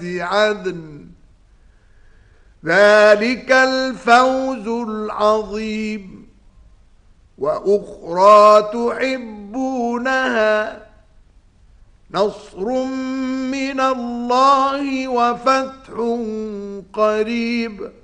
عدن ذلك الفوز العظيم. وأخرى تحبونها نصر من الله وفتح قريب